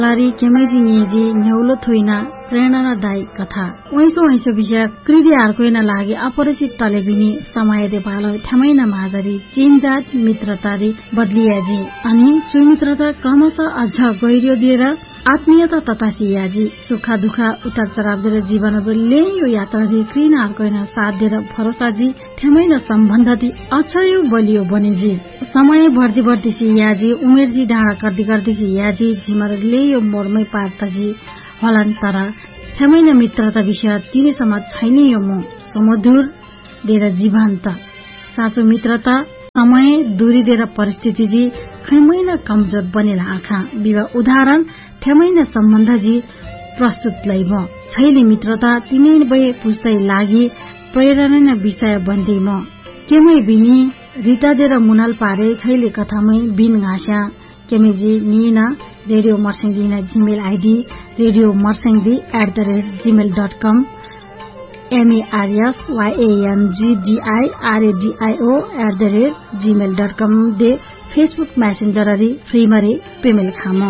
लारी केमेजी निजी न्यौलो थोइना प्रेरणादायी कथा वैसो विषय कृति आर्कोइन लागि अपरिचित तलेबिनी समय देपाल ठ्यामैना माजरी चिनजात मित्रतारी बदलियाजी अनि चुमित्रता क्रमशः अझ गहिरो दिएर आत्मीयता तथा सियाजी सुखा दुखा उतार चढाव दिएर जीवन यो यात्रा दि कृन आर्कोइन साथ दिएर भरोसाजी ठ्यामैना सम्बन्धति अक्षयो बलियो बनेजी समय भर्ती भर्ती सियाजी उमेरजी डाँडा गर्दी गर्दी सियाजी झिमरले यो मोरमै पार्ताजी हलान तर ठ्यामैना मित्रता विषय तिनीसम्म छैन यो म समुद्र दिएर जीवन्त साँचो मित्रता समय दूरी दिएर परिस्थिति जी खैमैना कमजोर बनेला आँखा विवाह उदाहरण ठ्यामैना सम्बन्ध जी प्रस्तुत लैभ छैली मित्रता तिनै भए पुस्दै लागि प्रेरणा विषय बन्दै म केमै बिनी रिता दिएर मुनाल पारे छैले कथामै बिन घाँस्या केमेजी निना radio मर्सिङदी Gmail ID radio मर्सिङदी @gmail.com MERSYANGDIRADIO they Facebook messenger free मरे पेमेल खाम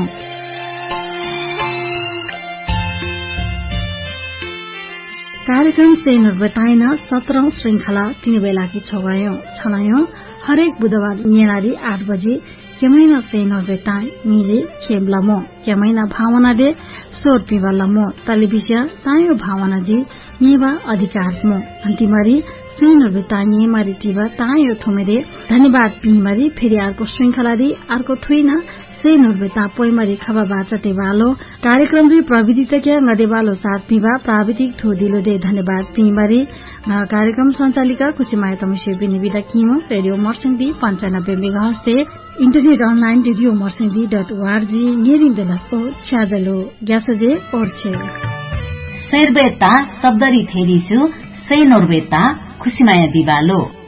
कार्यक्रम सेनर बताइन 17औं श्रृंखला तिनी बेलाकी छनायो हरेक बुधबार नेनारी 8 बजे केमैना सेनर बेताय निजे खेमलमो केमैना भावना दे सोर पिवलमो टेलिभिजन तायो भावना जी नेवा अधिकार मो अन्तिमरी सेनर बेताय नेमारी टिवा तायो थुमेरे धन्यवाद पिमरी फेरि अर्को श्रृंखला दी अर्को थुइना सेनर बेता पोइमरी खबा बाचते वालो कार्यक्रम री प्रविधि तक्या नदेवालो साथ पिवा प्राविधिक थोदिलो दे धन्यवाद पिमरी कार्यक्रम संचालिका खुशीमाया तमसे बिनिविदा किमो रेडियो मर्सिङदी 95 मेगाहर्ज से इंटरनेट अनलाइन रेडियो मर्सिङदी.org नेरिन्दलको छ्याजलो ग्यासजे ओर्छे सेरबेता शब्दरी थेरिसु सेनोरबेता खुशीमाया दिवालो